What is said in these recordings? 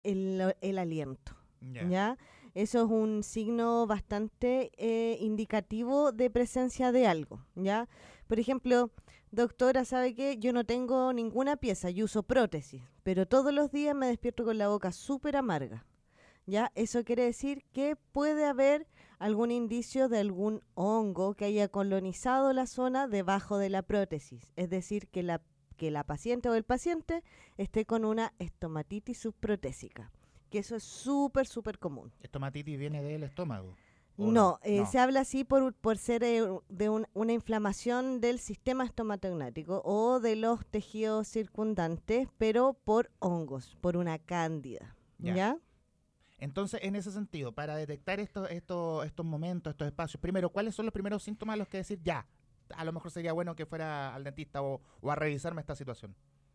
el aliento, Ya. ¿ya? Eso es un signo bastante indicativo de presencia de algo, ¿ya? Por ejemplo, doctora, ¿sabe qué? Yo no tengo ninguna pieza, yo uso prótesis, pero todos los días me despierto con la boca súper amarga, ¿ya? Eso quiere decir que puede haber algún indicio de algún hongo que haya colonizado la zona debajo de la prótesis, es decir, que la paciente o el paciente esté con una estomatitis subprotésica, que eso es súper, súper común. ¿Estomatitis viene del estómago? ¿O no? No, No. se habla así por ser de una inflamación del sistema estomatognático o de los tejidos circundantes, pero por hongos, por una cándida, Ya. ¿ya? Entonces, en ese sentido, para detectar estos momentos, estos espacios, primero, ¿cuáles son los primeros síntomas a los que decir ya? A lo mejor sería bueno que fuera al dentista o a revisarme esta situación.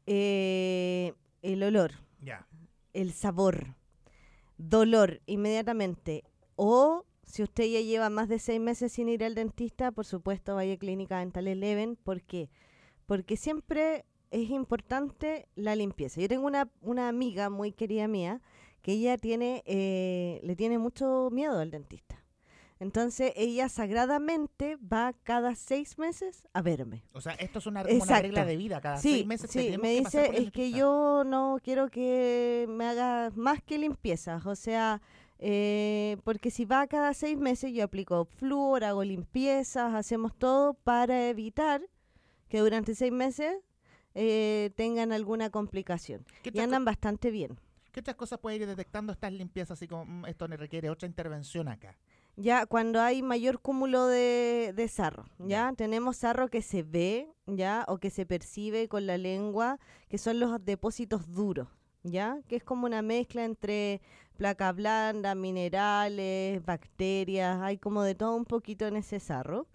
El olor, Ya. el sabor, dolor inmediatamente. O si usted ya lleva más de 6 meses sin ir al dentista, por supuesto vaya a Clínica Dental Eleven. ¿Por qué? Porque siempre es importante la limpieza. Yo tengo una amiga muy querida mía que ella le tiene mucho miedo al dentista. Entonces ella sagradamente va cada 6 meses a verme. O sea, esto es como una regla Exacto. de vida. Cada seis Sí, meses sí, tenemos me que pasar dice, por el es que dentista. yo no quiero que me haga más que limpiezas, o sea, porque si va cada 6 meses yo aplico flúor, hago limpiezas, hacemos todo para evitar que durante 6 meses tengan alguna complicación. ¿Qué Y otras, andan bastante bien. qué otras cosas puede ir detectando estas limpiezas? Así como esto me requiere otra intervención acá. Ya cuando hay mayor cúmulo de sarro, Ya. ¿ya? Tenemos sarro que se ve, ¿ya? O que se percibe con la lengua, que son los depósitos duros, ¿ya? Que es como una mezcla entre placa blanda, minerales, bacterias, hay como de todo un poquito en ese sarro.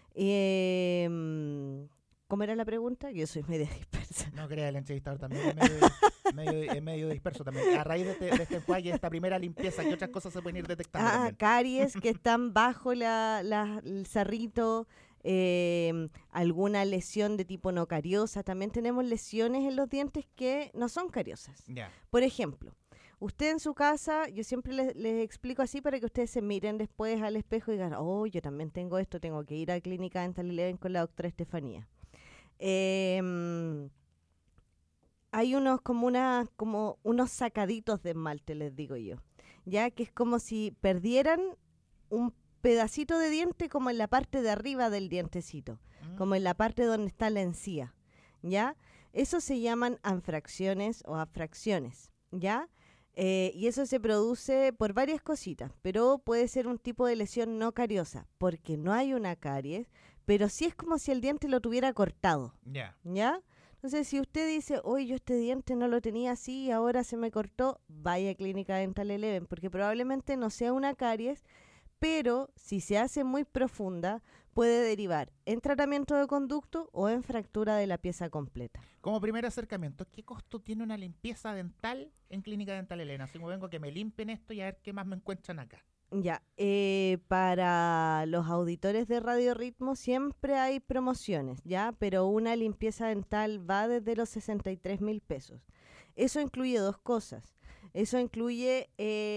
¿Cómo era la pregunta? Yo soy media dispersa. No crea, el entrevistador también es medio disperso también. A raíz de este enjuague, esta primera limpieza, ¿qué otras cosas se pueden ir detectando también? Caries que están bajo el sarrito, alguna lesión de tipo no cariosa. También tenemos lesiones en los dientes que no son cariosas. Ya. Por ejemplo, usted en su casa, yo siempre les explico así para que ustedes se miren después al espejo y digan, oh, yo también tengo esto, tengo que ir a Clínica Dental Eleven con la doctora Estefanía. Em, Hay como unos sacaditos de esmalte, les digo yo, ya que es como si perdieran un pedacito de diente como en la parte de arriba del dientecito, como en la parte donde está la encía, ¿ya? Eso se llaman anfracciones o afracciones, ¿ya? Y eso se produce por varias cositas, pero puede ser un tipo de lesión no cariosa, porque no hay una caries, pero sí es como si el diente lo tuviera cortado, Ya. ¿ya? Entonces, si usted dice, oye, yo este diente no lo tenía así y ahora se me cortó, vaya a Clínica Dental Eleven, porque probablemente no sea una caries, pero si se hace muy profunda, puede derivar en tratamiento de conducto o en fractura de la pieza completa. Como primer acercamiento, ¿qué costo tiene una limpieza dental en Clínica Dental Elena? Si me vengo que me limpien esto y a ver qué más me encuentran acá. Ya, para los auditores de Radio Ritmo siempre hay promociones, ¿ya? Pero una limpieza dental va desde los 63.000 pesos. Eso incluye dos cosas. Eso incluye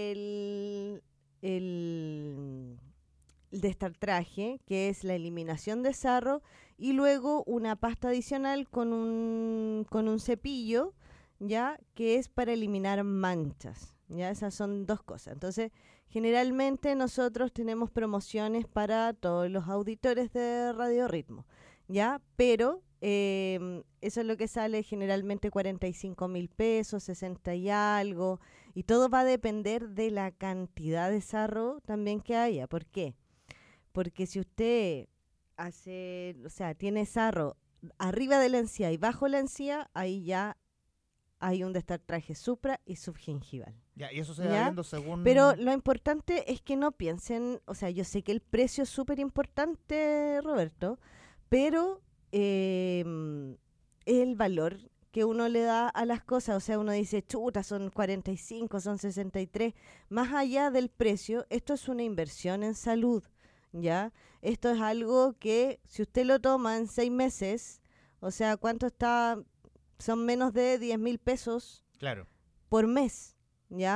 el destartraje, que es la eliminación de sarro, y luego una pasta adicional con un cepillo, ¿ya? Que es para eliminar manchas, ¿ya? Esas son dos cosas. Entonces, generalmente nosotros tenemos promociones para todos los auditores de Radio Ritmo, ¿ya? Pero eso es lo que sale generalmente 45.000 pesos, 60 y algo, y todo va a depender de la cantidad de sarro también que haya. ¿Por qué? Porque si usted tiene sarro arriba de la encía y bajo la encía, ahí ya hay un destartraje supra y subgingival. Ya, y eso se va ¿Ya? viendo Pero según... lo importante es que no piensen, o sea, yo sé que el precio es súper importante, Roberto, pero el valor que uno le da a las cosas, o sea, uno dice, chuta, son 45, son 63, más allá del precio, esto es una inversión en salud, ¿ya? Esto es algo que si usted lo toma en 6 meses, o sea, ¿cuánto está? Son menos de 10.000 pesos Claro. por mes. ¿ya?